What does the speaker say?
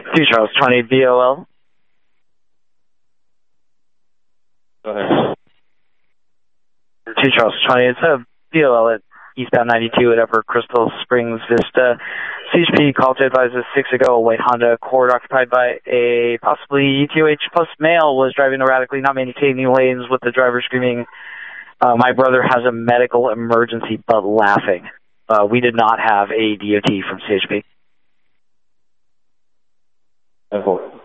2 Charles 20 BOL. Go ahead. 2 Charles 20, it's a BOL at eastbound 92 at Upper Crystal Springs Vista. CHP called to advise us 6 ago a white Honda Accord occupied by a possibly ETOH plus male was driving erratically, not maintaining lanes with the driver screaming, my brother has a medical emergency, but laughing. We did not have a DOT from CHP. 10-4.